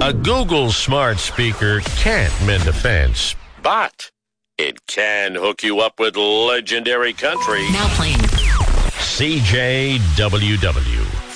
A Google smart speaker can't mend a fence, but it can hook you up with legendary country. Now playing CJWW.